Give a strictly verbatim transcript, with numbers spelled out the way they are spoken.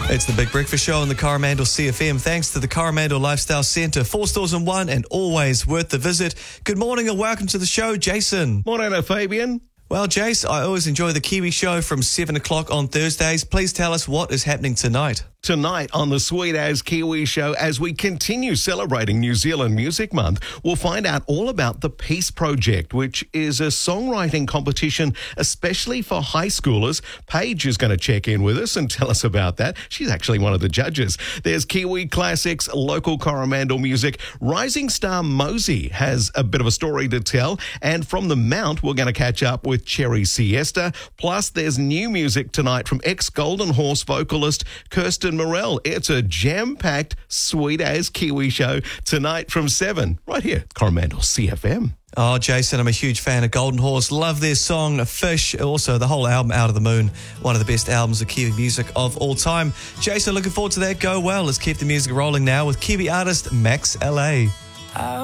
It's the Big Breakfast Show on the Coromandel C F M. Thanks to the Coromandel Lifestyle Centre. Four stores in one and always worth the visit. Good morning and welcome to the show, Jason. Morning, Fabian. Well, Jace, I always enjoy the Kiwi Show from seven o'clock on Thursdays. Please tell us what is happening tonight. Tonight on the Sweet As Kiwi Show, as we continue celebrating New Zealand Music Month, we'll find out all about the Peace Project, which is a songwriting competition, especially for high schoolers. Paige is going to check in with us and tell us about that. She's actually one of the judges. There's Kiwi classics, local Coromandel music. Rising star Mosey has a bit of a story to tell. And from the Mount, we're going to catch up with Cherry Siesta. Plus, there's new music tonight from ex-Golden Horse vocalist Kirsten Morell. It's a jam-packed Sweet As Kiwi Show tonight from seven, right here, Coromandel C F M. Oh, Jason, I'm a huge fan of Golden Horse. Love their song, Fish. Also, the whole album, Out of the Moon, one of the best albums of Kiwi music of all time. Jason, looking forward to that. Go well. Let's keep the music rolling now with Kiwi artist Max L A.